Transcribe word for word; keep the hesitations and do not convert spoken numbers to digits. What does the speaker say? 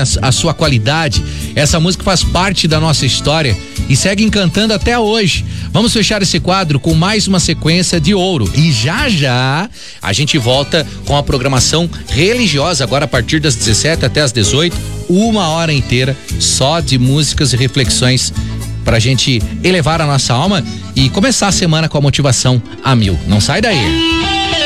a, a sua qualidade. Essa música faz parte da nossa história e segue encantando até hoje. Vamos fechar esse quadro com mais uma sequência de ouro. E já já a gente volta com a programação religiosa, agora a partir das dezessete até as dezoito, uma hora inteira só de músicas e reflexões pra gente elevar a nossa alma e começar a semana com a motivação a mil. Não sai daí.